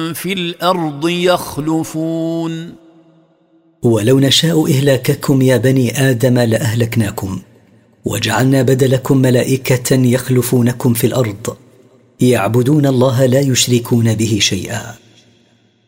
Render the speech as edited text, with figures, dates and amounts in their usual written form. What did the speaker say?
في الأرض يخلفون. ولو نشاء إهلاككم يا بني آدم لأهلكناكم، وجعلنا بدلكم ملائكة يخلفونكم في الأرض يعبدون الله لا يشركون به شيئا.